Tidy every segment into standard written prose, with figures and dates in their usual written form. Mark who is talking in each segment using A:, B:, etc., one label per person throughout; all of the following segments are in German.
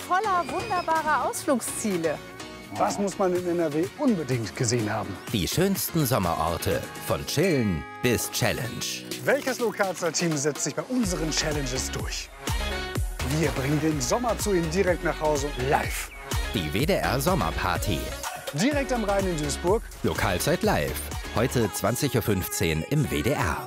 A: voller wunderbarer Ausflugsziele.
B: Was muss man in NRW unbedingt gesehen haben?
C: Die schönsten Sommerorte, von Chillen bis Challenge.
B: Welches Lokalstar-Team setzt sich bei unseren Challenges durch? Wir bringen den Sommer zu Ihnen direkt nach Hause, live.
C: Die WDR Sommerparty.
B: Direkt am Rhein in Duisburg.
C: Lokalzeit live. Heute 20:15 Uhr im WDR.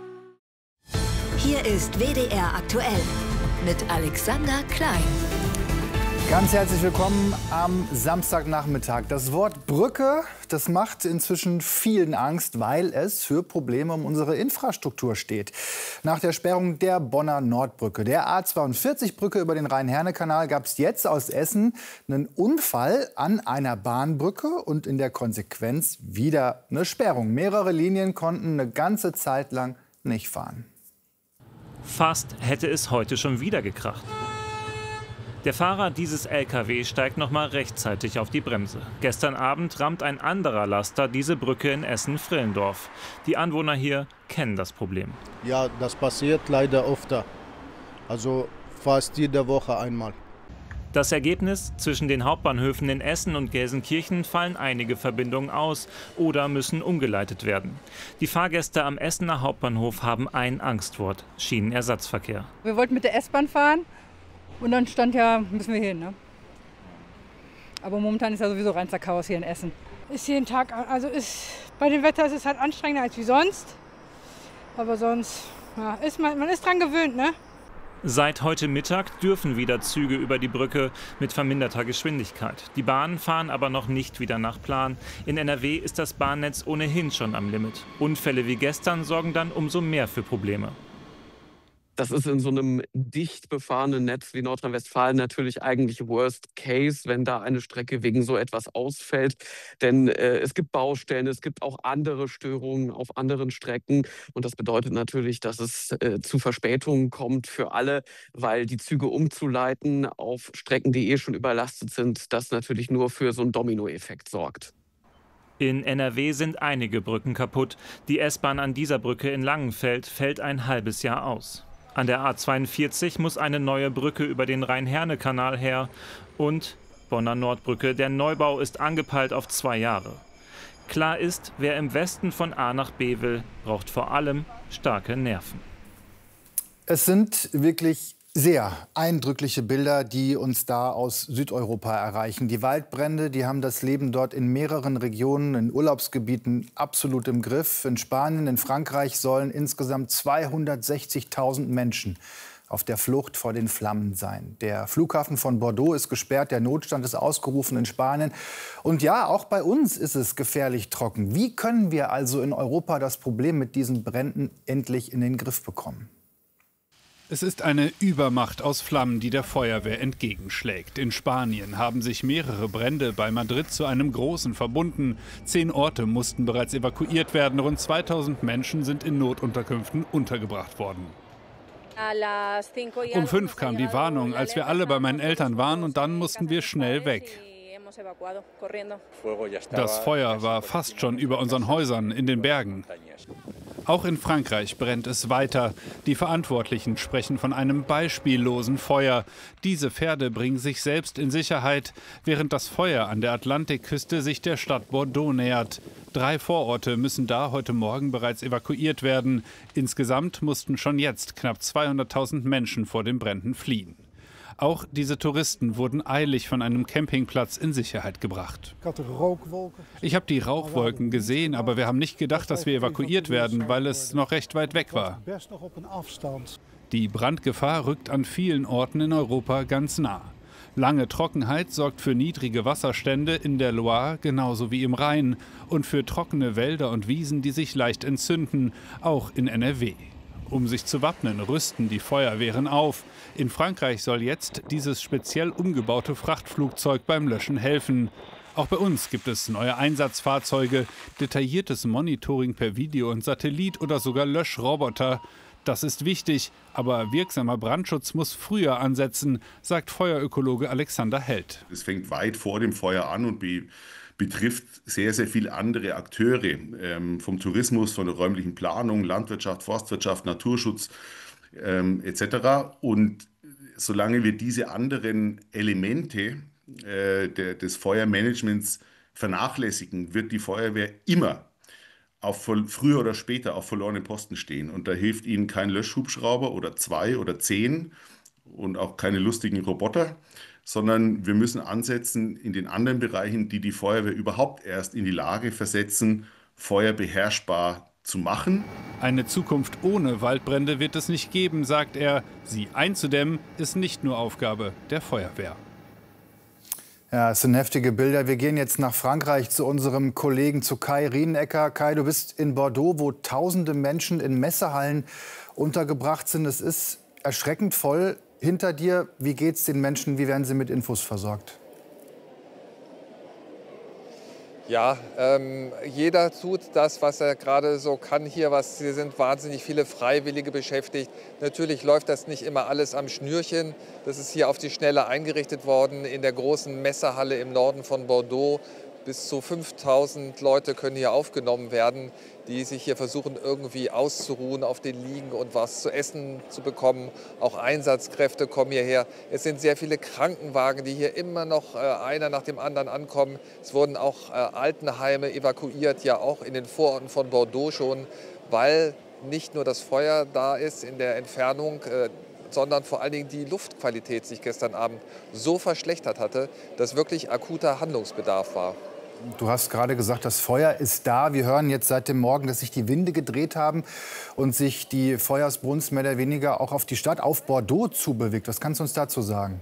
D: Hier ist WDR aktuell mit Alexander Klein.
E: Ganz herzlich willkommen am Samstagnachmittag. Das Wort Brücke, das macht inzwischen vielen Angst, weil es für Probleme um unsere Infrastruktur steht. Nach der Sperrung der Bonner Nordbrücke, der A42-Brücke über den Rhein-Herne-Kanal, gab es jetzt aus Essen einen Unfall an einer Bahnbrücke und in der Konsequenz wieder eine Sperrung. Mehrere Linien konnten eine ganze Zeit lang nicht fahren.
F: Fast hätte es heute schon wieder gekracht. Der Fahrer dieses LKW steigt noch mal rechtzeitig auf die Bremse. Gestern Abend rammt ein anderer Laster diese Brücke in Essen-Vrillendorf. Die Anwohner hier kennen das Problem.
G: Ja, das passiert leider öfter. Also fast jede Woche einmal.
F: Das Ergebnis: zwischen den Hauptbahnhöfen in Essen und Gelsenkirchen fallen einige Verbindungen aus oder müssen umgeleitet werden. Die Fahrgäste am Essener Hauptbahnhof haben ein Angstwort: Schienenersatzverkehr.
H: Wir wollten mit der S-Bahn fahren. Und dann stand ja, müssen wir hin, ne? Aber momentan ist ja sowieso reinster Chaos hier in Essen. Ist jeden Tag, also bei dem Wetter ist es halt anstrengender als wie sonst. Aber sonst, ja, man ist dran gewöhnt, ne?
F: Seit heute Mittag dürfen wieder Züge über die Brücke mit verminderter Geschwindigkeit. Die Bahnen fahren aber noch nicht wieder nach Plan. In NRW ist das Bahnnetz ohnehin schon am Limit. Unfälle wie gestern sorgen dann umso mehr für Probleme.
I: Das ist in so einem dicht befahrenen Netz wie Nordrhein-Westfalen natürlich eigentlich Worst Case, wenn da eine Strecke wegen so etwas ausfällt. Denn es gibt Baustellen, es gibt auch andere Störungen auf anderen Strecken. Und das bedeutet natürlich, dass es zu Verspätungen kommt für alle, weil die Züge umzuleiten auf Strecken, die eh schon überlastet sind, das natürlich nur für so einen Dominoeffekt sorgt.
F: In NRW sind einige Brücken kaputt. Die S-Bahn an dieser Brücke in Langenfeld fällt ein halbes Jahr aus. An der A42 muss eine neue Brücke über den Rhein-Herne-Kanal her. Und Bonner Nordbrücke, der Neubau ist angepeilt auf 2 Jahre. Klar ist, wer im Westen von A nach B will, braucht vor allem starke Nerven.
E: Es sind wirklich sehr eindrückliche Bilder, die uns da aus Südeuropa erreichen. Die Waldbrände, die haben das Leben dort in mehreren Regionen, in Urlaubsgebieten absolut im Griff. In Spanien, in Frankreich sollen insgesamt 260.000 Menschen auf der Flucht vor den Flammen sein. Der Flughafen von Bordeaux ist gesperrt, der Notstand ist ausgerufen in Spanien. Und ja, auch bei uns ist es gefährlich trocken. Wie können wir also in Europa das Problem mit diesen Bränden endlich in den Griff bekommen?
J: Es ist eine Übermacht aus Flammen, die der Feuerwehr entgegenschlägt. In Spanien haben sich mehrere Brände bei Madrid zu einem großen verbunden. 10 Orte mussten bereits evakuiert werden. Rund 2000 Menschen sind in Notunterkünften untergebracht worden. Um 5 kam die Warnung, als wir alle bei meinen Eltern waren, und dann mussten wir schnell weg. Das Feuer war fast schon über unseren Häusern in den Bergen. Auch in Frankreich brennt es weiter. Die Verantwortlichen sprechen von einem beispiellosen Feuer. Diese Pferde bringen sich selbst in Sicherheit, während das Feuer an der Atlantikküste sich der Stadt Bordeaux nähert. 3 Vororte müssen da heute Morgen bereits evakuiert werden. Insgesamt mussten schon jetzt knapp 200.000 Menschen vor den Bränden fliehen. Auch diese Touristen wurden eilig von einem Campingplatz in Sicherheit gebracht. Ich habe die Rauchwolken gesehen, aber wir haben nicht gedacht, dass wir evakuiert werden, weil es noch recht weit weg war. Die Brandgefahr rückt an vielen Orten in Europa ganz nah. Lange Trockenheit sorgt für niedrige Wasserstände in der Loire genauso wie im Rhein und für trockene Wälder und Wiesen, die sich leicht entzünden, auch in NRW. Um sich zu wappnen, rüsten die Feuerwehren auf. In Frankreich soll jetzt dieses speziell umgebaute Frachtflugzeug beim Löschen helfen. Auch bei uns gibt es neue Einsatzfahrzeuge, detailliertes Monitoring per Video und Satellit oder sogar Löschroboter. Das ist wichtig, aber wirksamer Brandschutz muss früher ansetzen, sagt Feuerökologe Alexander Held.
K: Es fängt weit vor dem Feuer an und betrifft sehr, sehr viele andere Akteure, vom Tourismus, von der räumlichen Planung, Landwirtschaft, Forstwirtschaft, Naturschutz etc. Und solange wir diese anderen Elemente des Feuermanagements vernachlässigen, wird die Feuerwehr immer früher oder später auf verlorenen Posten stehen. Und da hilft Ihnen kein Löschhubschrauber oder 2 oder 10 und auch keine lustigen Roboter, sondern wir müssen ansetzen in den anderen Bereichen, die die Feuerwehr überhaupt erst in die Lage versetzen, Feuer beherrschbar zu machen.
J: Eine Zukunft ohne Waldbrände wird es nicht geben, sagt er. Sie einzudämmen ist nicht nur Aufgabe der Feuerwehr.
E: Ja, es sind heftige Bilder. Wir gehen jetzt nach Frankreich zu unserem Kollegen, zu Kai Rienecker. Kai, du bist in Bordeaux, wo tausende Menschen in Messehallen untergebracht sind. Es ist erschreckend voll. Hinter dir, wie geht's den Menschen? Wie werden sie mit Infos versorgt?
L: Ja, jeder tut das, was er gerade so kann hier. Hier sind wahnsinnig viele Freiwillige beschäftigt. Natürlich läuft das nicht immer alles am Schnürchen. Das ist hier auf die Schnelle eingerichtet worden in der großen Messehalle im Norden von Bordeaux. Bis zu 5000 Leute können hier aufgenommen werden, die sich hier versuchen, irgendwie auszuruhen auf den Liegen und was zu essen zu bekommen. Auch Einsatzkräfte kommen hierher. Es sind sehr viele Krankenwagen, die hier immer noch einer nach dem anderen ankommen. Es wurden auch Altenheime evakuiert, ja auch in den Vororten von Bordeaux schon, weil nicht nur das Feuer da ist in der Entfernung, sondern vor allen Dingen die Luftqualität sich gestern Abend so verschlechtert hatte, dass wirklich akuter Handlungsbedarf war.
E: Du hast gerade gesagt, das Feuer ist da. Wir hören jetzt seit dem Morgen, dass sich die Winde gedreht haben und sich die Feuersbrunst mehr oder weniger auch auf die Stadt, auf Bordeaux zubewegt. Was kannst du uns dazu sagen?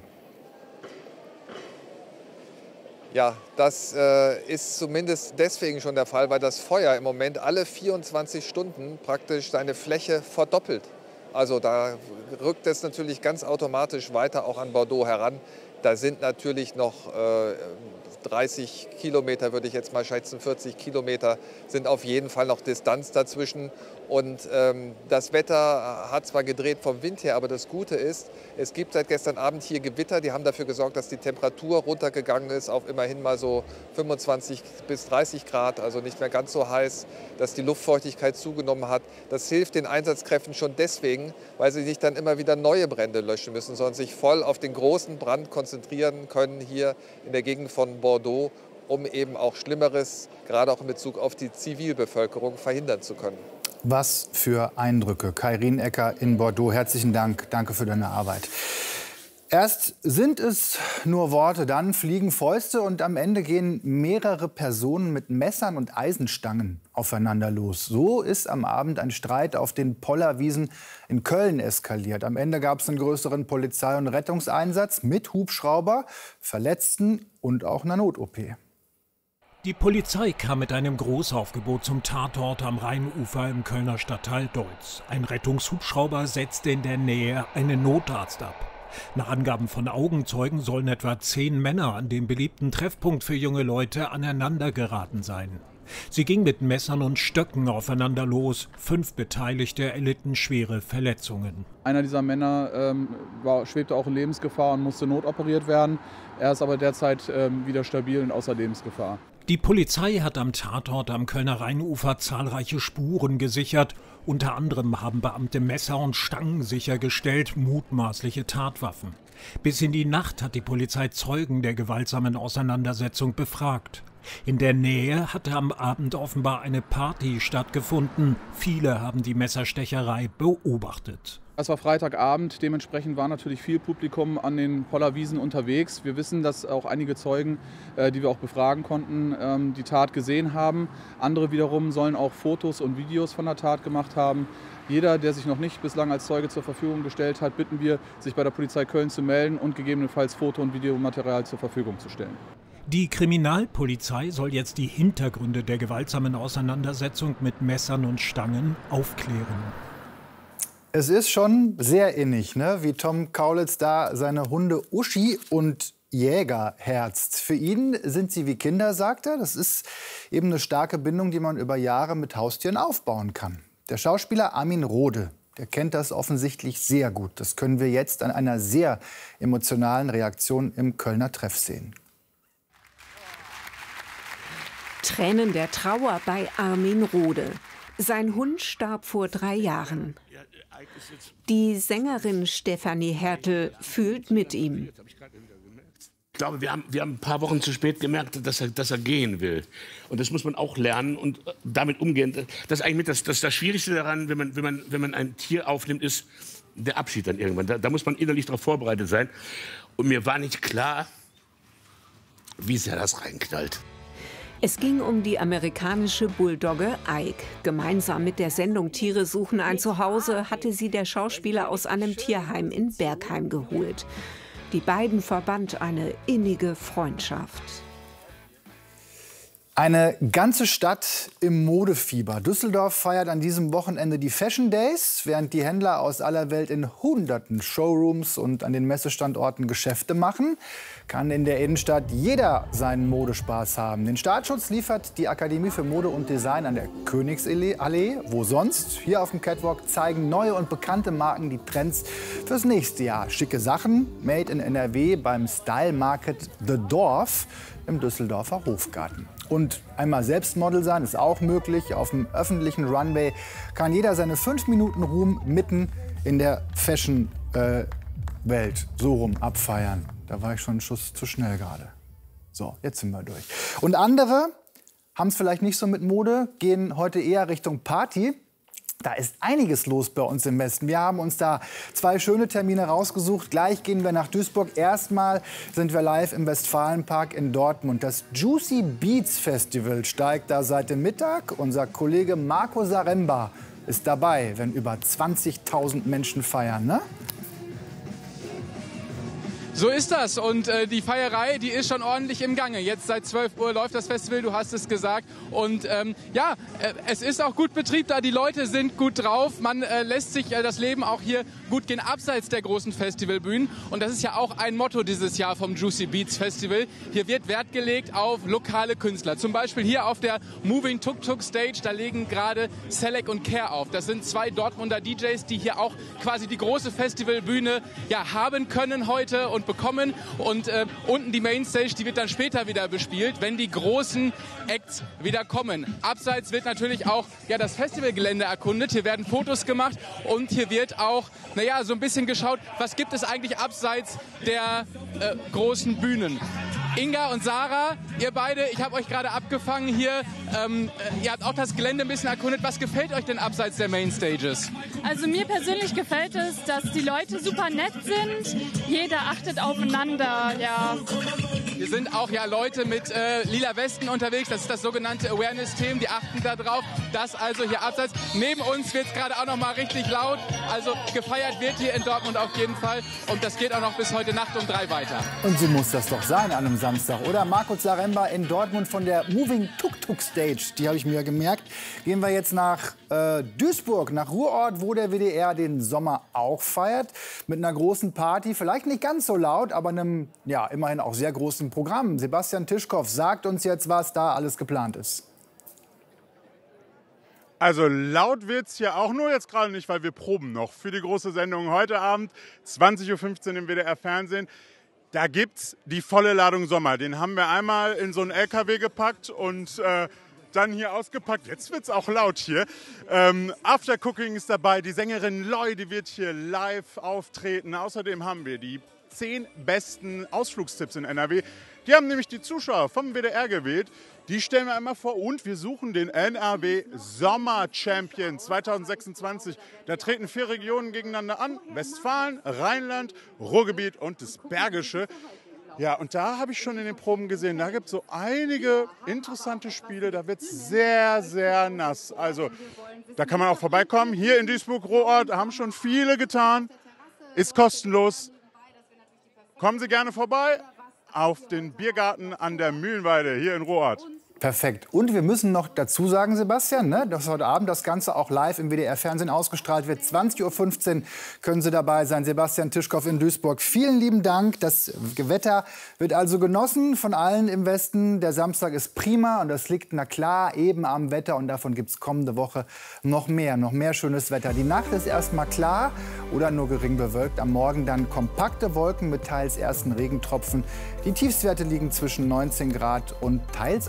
L: Ja, das ist zumindest deswegen schon der Fall, weil das Feuer im Moment alle 24 Stunden praktisch seine Fläche verdoppelt. Also da rückt es natürlich ganz automatisch weiter auch an Bordeaux heran. Da sind natürlich noch 30 Kilometer, würde ich jetzt mal schätzen, 40 Kilometer sind auf jeden Fall noch Distanz dazwischen. Und das Wetter hat zwar gedreht vom Wind her, aber das Gute ist, es gibt seit gestern Abend hier Gewitter, die haben dafür gesorgt, dass die Temperatur runtergegangen ist auf immerhin mal so 25 bis 30 Grad, also nicht mehr ganz so heiß, dass die Luftfeuchtigkeit zugenommen hat. Das hilft den Einsatzkräften schon deswegen, weil sie nicht dann immer wieder neue Brände löschen müssen, sondern sich voll auf den großen Brand konzentrieren können hier in der Gegend von Bordeaux, um eben auch Schlimmeres, gerade auch in Bezug auf die Zivilbevölkerung, verhindern zu können.
E: Was für Eindrücke. Kai Rienecker in Bordeaux, herzlichen Dank. Danke für deine Arbeit. Erst sind es nur Worte, dann fliegen Fäuste und am Ende gehen mehrere Personen mit Messern und Eisenstangen aufeinander los. So ist am Abend ein Streit auf den Pollerwiesen in Köln eskaliert. Am Ende gab es einen größeren Polizei- und Rettungseinsatz mit Hubschrauber, Verletzten und auch einer Not-OP.
M: Die Polizei kam mit einem Großaufgebot zum Tatort am Rheinufer im Kölner Stadtteil Deutz. Ein Rettungshubschrauber setzte in der Nähe einen Notarzt ab. Nach Angaben von Augenzeugen sollen etwa 10 Männer an dem beliebten Treffpunkt für junge Leute aneinandergeraten sein. Sie gingen mit Messern und Stöcken aufeinander los. 5 Beteiligte erlitten schwere Verletzungen.
N: Einer dieser Männer schwebte auch in Lebensgefahr und musste notoperiert werden. Er ist aber derzeit wieder stabil und außer Lebensgefahr.
M: Die Polizei hat am Tatort am Kölner Rheinufer zahlreiche Spuren gesichert. Unter anderem haben Beamte Messer und Stangen sichergestellt, mutmaßliche Tatwaffen. Bis in die Nacht hat die Polizei Zeugen der gewaltsamen Auseinandersetzung befragt. In der Nähe hatte am Abend offenbar eine Party stattgefunden. Viele haben die Messerstecherei beobachtet.
N: Es war Freitagabend, dementsprechend war natürlich viel Publikum an den Pollerwiesen unterwegs. Wir wissen, dass auch einige Zeugen, die wir auch befragen konnten, die Tat gesehen haben. Andere wiederum sollen auch Fotos und Videos von der Tat gemacht haben. Jeder, der sich noch nicht bislang als Zeuge zur Verfügung gestellt hat, bitten wir, sich bei der Polizei Köln zu melden und gegebenenfalls Foto- und Videomaterial zur Verfügung zu stellen.
M: Die Kriminalpolizei soll jetzt die Hintergründe der gewaltsamen Auseinandersetzung mit Messern und Stangen aufklären.
E: Es ist schon sehr innig, ne? Wie Tom Kaulitz da seine Hunde Uschi und Jäger herzt. Für ihn sind sie wie Kinder, sagt er. Das ist eben eine starke Bindung, die man über Jahre mit Haustieren aufbauen kann. Der Schauspieler Armin Rohde, der kennt das offensichtlich sehr gut. Das können wir jetzt an einer sehr emotionalen Reaktion im Kölner Treff sehen.
O: Tränen der Trauer bei Armin Rohde. Sein Hund starb vor 3 Jahren. Die Sängerin Stefanie Hertel fühlt mit ihm.
P: Ich glaube, wir haben ein paar Wochen zu spät gemerkt, dass er gehen will. Und das muss man auch lernen und damit umgehen. Das ist eigentlich das Schwierigste daran, wenn man ein Tier aufnimmt, ist der Abschied dann irgendwann. Da muss man innerlich darauf vorbereitet sein. Und mir war nicht klar, wie sehr das reinknallt.
O: Es ging um die amerikanische Bulldogge Ike. Gemeinsam mit der Sendung Tiere suchen ein Zuhause hatte sie der Schauspieler aus einem Tierheim in Bergheim geholt. Die beiden verband eine innige Freundschaft.
E: Eine ganze Stadt im Modefieber. Düsseldorf feiert an diesem Wochenende die Fashion Days, während die Händler aus aller Welt in hunderten Showrooms und an den Messestandorten Geschäfte machen, kann in der Innenstadt jeder seinen Modespaß haben. Den Startschutz liefert die Akademie für Mode und Design an der Königsallee. Wo sonst? Hier auf dem Catwalk zeigen neue und bekannte Marken die Trends fürs nächste Jahr. Schicke Sachen, made in NRW beim Style Market The Dorf im Düsseldorfer Hofgarten. Und einmal selbst Model sein ist auch möglich. Auf dem öffentlichen Runway kann jeder seine 5 Minuten Ruhm mitten in der Fashion-Welt so rum abfeiern. Da war ich schon einen Schuss zu schnell gerade. So, jetzt sind wir durch. Und andere haben es vielleicht nicht so mit Mode, gehen heute eher Richtung Party. Da ist einiges los bei uns im Westen. Wir haben uns da 2 schöne Termine rausgesucht. Gleich gehen wir nach Duisburg. Erstmal sind wir live im Westfalenpark in Dortmund. Das Juicy Beats Festival steigt da seit dem Mittag. Unser Kollege Marco Zaremba ist dabei, wenn über 20.000 Menschen feiern, ne?
Q: So ist das und die Feierei, die ist schon ordentlich im Gange. Jetzt seit 12 Uhr läuft das Festival, du hast es gesagt. Und es ist auch gut Betrieb da, die Leute sind gut drauf. Man lässt sich das Leben auch hier gut gehen, abseits der großen Festivalbühnen. Und das ist ja auch ein Motto dieses Jahr vom Juicy Beats Festival. Hier wird Wert gelegt auf lokale Künstler. Zum Beispiel hier auf der Moving Tuk Tuk Stage, da legen gerade Selek und Care auf. Das sind 2 Dortmunder DJs, die hier auch quasi die große Festivalbühne haben können heute und bekommen. Und unten die Mainstage, die wird dann später wieder bespielt, wenn die großen Acts wieder kommen. Abseits wird natürlich auch das Festivalgelände erkundet. Hier werden Fotos gemacht und hier wird auch so ein bisschen geschaut, was gibt es eigentlich abseits der großen Bühnen. Inga und Sarah, ihr beide, ich habe euch gerade abgefangen hier. Ihr habt auch das Gelände ein bisschen erkundet. Was gefällt euch denn abseits der Mainstages?
R: Also mir persönlich gefällt es, dass die Leute super nett sind. Jeder achtet aufeinander, ja.
Q: Hier sind auch Leute mit lila Westen unterwegs. Das ist das sogenannte Awareness-Team. Die achten da drauf. Das also hier abseits. Neben uns wird es gerade auch noch mal richtig laut. Also gefeiert wird hier in Dortmund auf jeden Fall. Und das geht auch noch bis heute Nacht um 3 weiter.
E: Und so muss das doch sein an einem Samstag, oder? Marco Zaremba in Dortmund von der Moving Tuk Tuk Stage. Die habe ich mir gemerkt. Gehen wir jetzt nach Duisburg, nach Ruhrort, wo der WDR den Sommer auch feiert. Mit einer großen Party. Vielleicht nicht ganz so laut, aber einem, immerhin auch sehr großen Programm. Sebastian Tischkow sagt uns jetzt, was da alles geplant ist.
S: Also laut wird's hier auch nur, jetzt gerade nicht, weil wir proben noch für die große Sendung heute Abend, 20:15 Uhr im WDR Fernsehen. Da gibt's die volle Ladung Sommer. Den haben wir einmal in so einen LKW gepackt und dann hier ausgepackt. Jetzt wird's auch laut hier. After Cooking ist dabei. Die Sängerin Loi, die wird hier live auftreten. Außerdem haben wir die 10 besten Ausflugstipps in NRW. Die haben nämlich die Zuschauer vom WDR gewählt. Die stellen wir einmal vor und wir suchen den NRW Sommer Champion 2026. Da treten 4 Regionen gegeneinander an. Westfalen, Rheinland, Ruhrgebiet und das Bergische. Ja, und da habe ich schon in den Proben gesehen, da gibt es so einige interessante Spiele. Da wird es sehr, sehr nass. Also da kann man auch vorbeikommen. Hier in Duisburg-Ruhrort haben schon viele getan. Ist kostenlos. Kommen Sie gerne vorbei auf den Biergarten an der Mühlenweide hier in Ruhrort.
E: Perfekt. Und wir müssen noch dazu sagen, Sebastian, dass heute Abend das Ganze auch live im WDR-Fernsehen ausgestrahlt wird. 20:15 Uhr können Sie dabei sein. Sebastian Tischkow in Duisburg. Vielen lieben Dank. Das Wetter wird also genossen von allen im Westen. Der Samstag ist prima und das liegt, na klar, eben am Wetter. Und davon gibt es kommende Woche noch mehr schönes Wetter. Die Nacht ist erstmal klar oder nur gering bewölkt. Am Morgen dann kompakte Wolken mit teils ersten Regentropfen. Die Tiefstwerte liegen zwischen 19 Grad und teils auch nur 12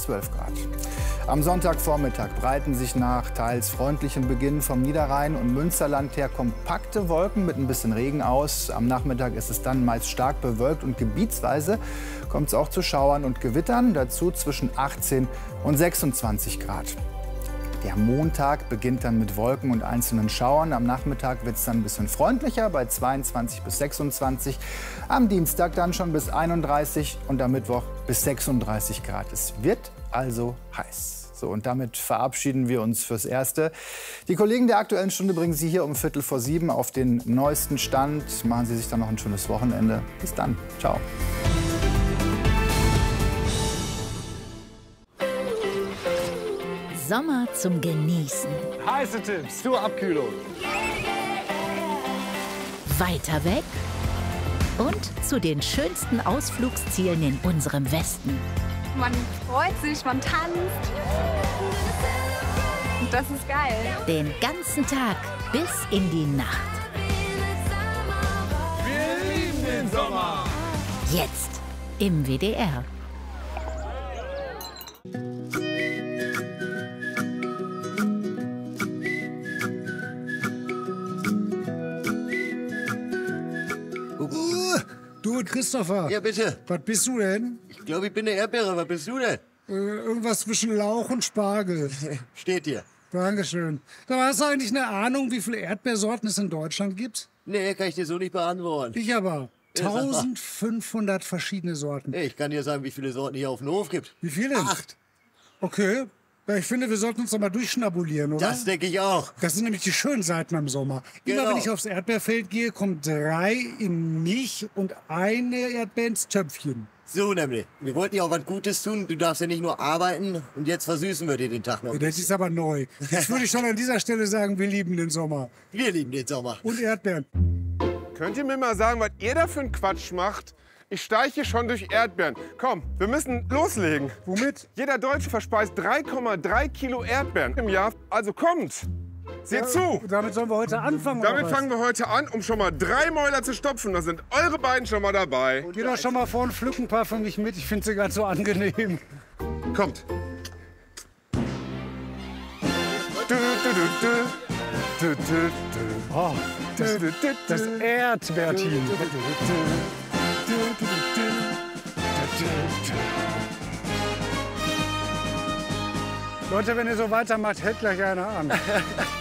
E: 12 Grad. Am Sonntagvormittag breiten sich nach teils freundlichem Beginn vom Niederrhein und Münsterland her kompakte Wolken mit ein bisschen Regen aus. Am Nachmittag ist es dann meist stark bewölkt und gebietsweise kommt es auch zu Schauern und Gewittern, dazu zwischen 18 und 26 Grad. Der Montag beginnt dann mit Wolken und einzelnen Schauern. Am Nachmittag wird es dann ein bisschen freundlicher bei 22 bis 26. Am Dienstag dann schon bis 31 und am Mittwoch bis 36 Grad. Es wird also heiß. So, und damit verabschieden wir uns fürs Erste. Die Kollegen der Aktuellen Stunde bringen Sie hier um 6:15 auf den neuesten Stand. Machen Sie sich dann noch ein schönes Wochenende. Bis dann. Ciao.
T: Sommer zum Genießen.
B: Heiße Tipps zur Abkühlung.
T: Weiter weg und zu den schönsten Ausflugszielen in unserem Westen.
U: Man freut sich, man tanzt. Und das ist geil.
T: Den ganzen Tag bis in die Nacht.
B: Wir lieben den Sommer.
T: Jetzt im WDR.
V: Du, Christopher.
W: Ja, bitte.
V: Was bist du denn?
W: Ich glaube, ich bin eine Erdbeere. Was bist du denn?
V: Irgendwas zwischen Lauch und Spargel.
W: Steht hier.
V: Dankeschön. Da hast du eigentlich eine Ahnung, wie viele Erdbeersorten es in Deutschland gibt?
W: Nee, kann ich dir so nicht beantworten.
V: Ich aber.
W: Ja, sag mal.
V: 1500 verschiedene Sorten.
W: Ich kann dir sagen, wie viele Sorten hier auf dem Hof gibt.
V: Wie viele?
W: 8.
V: Okay. Ja, ich finde, wir sollten uns doch mal durchschnabulieren, oder?
W: Das denke ich auch.
V: Das sind nämlich die schönen Seiten am Sommer.
W: Genau.
V: Immer wenn ich aufs Erdbeerfeld gehe, kommen 3 in Milch und eine Erdbeer ins Töpfchen.
W: So nämlich. Wir wollten ja auch was Gutes tun. Du darfst ja nicht nur arbeiten und jetzt versüßen wir dir den Tag noch.
V: Das ist aber neu. Jetzt würde ich schon an dieser Stelle sagen, wir lieben den Sommer.
W: Wir lieben den Sommer.
V: Und Erdbeeren.
X: Könnt ihr mir mal sagen, was ihr da für einen Quatsch macht? Ich steige hier schon durch Erdbeeren. Komm, wir müssen loslegen.
V: Womit?
X: Jeder Deutsche verspeist 3,3 Kilo Erdbeeren im Jahr. Also kommt, seht zu.
V: Damit sollen wir heute anfangen,
X: Damit
V: oder was?
X: fangen wir heute an, um schon mal 3 Mäuler zu stopfen. Da sind eure beiden schon mal dabei.
V: Geh doch schon mal vor und pflück ein paar für mich mit. Ich finde sie ganz so angenehm.
X: Kommt.
V: Oh, das Erdbeerteam. Leute, wenn ihr so weitermacht, hält gleich einer an.